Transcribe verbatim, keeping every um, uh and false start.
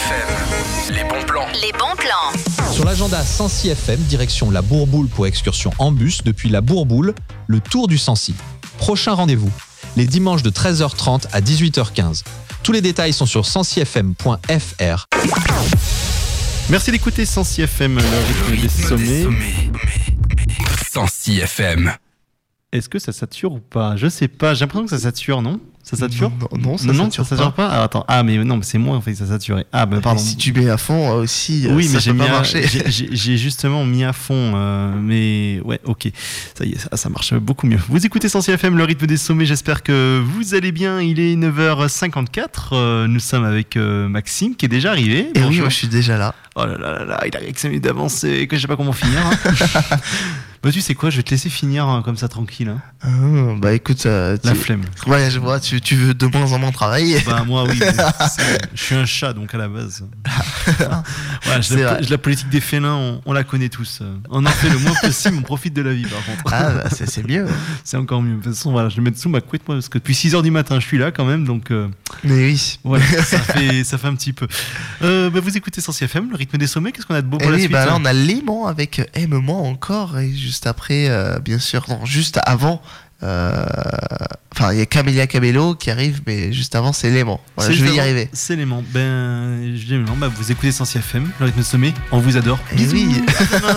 F M, les bons plans. Les bons plans. Sur l'agenda Sancy F M, direction la Bourboule pour excursion en bus. Depuis la Bourboule, le tour du Sancy. Prochain rendez-vous, les dimanches de treize heures trente à dix-huit heures quinze. Tous les détails sont sur sancy f m point f r. Merci d'écouter Sancy F M, le rythme des sommets. Sancy F M. Est-ce que ça sature ou pas? Je sais pas, j'ai l'impression que ça sature, non? Ça sature? Non, non, ça non, non, sature ça sature pas. Ah, attends, ah mais non, mais c'est moi en fait que ça sature. Ah bah pardon. Et si tu mets à fond aussi, oui, ça mais j'ai peut mis pas à, marcher. j'ai, j'ai, j'ai justement mis à fond, euh, mais ouais, ok, ça y est, ça, ça marche beaucoup mieux. Vous écoutez Sancy F M, le rythme des sommets. J'espère que vous allez bien. Il est neuf heures cinquante-quatre. Euh, nous sommes avec euh, Maxime qui est déjà arrivé. Et Bonjour. oui, moi je suis déjà là. Oh là là là là, il a avec cinq minutes d'avance et que je sais pas comment finir. Hein. Bah tu sais quoi, je vais te laisser finir hein, comme ça tranquille. Hein. Ah, bah écoute, euh, La tu... flemme. Ouais, je vois, tu, tu veux de moins en moins travailler. Bah moi oui, je suis un chat donc à la base. Ouais, je, la, je, la politique des félins, on, on la connaît tous. On en fait le moins possible, on profite de la vie par contre. Ah bah c'est, c'est mieux. C'est encore mieux. De toute façon, voilà, je vais mettre sous ma couette moi parce que depuis six heures du matin je suis là quand même donc. Euh, Mais oui. Ouais, ça fait, ça fait un petit peu. Euh, bah, vous écoutez Sancy F M, le rythme des sommets. Qu'est-ce qu'on a de beau pour et la oui, suite? Bah là on a Léman avec Aime-moi encore et juste après, euh, bien sûr, non, juste avant. Euh... Enfin, il y a Camélia Cabello qui arrive, mais juste avant, c'est Léman. Voilà, je vais y arriver. C'est Léman. Ben, je dis Léman. Bah, vous écoutez Sancy F M, le rythme sommet. On vous adore. Et Bisous. oui.